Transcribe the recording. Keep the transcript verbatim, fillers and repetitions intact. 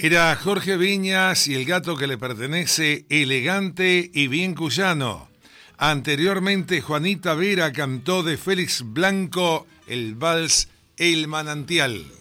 Era Jorge Viñas y el gato que le pertenece, elegante y bien cuyano. Anteriormente, Juanita Vera cantó de Félix Blanco el vals El Manantial.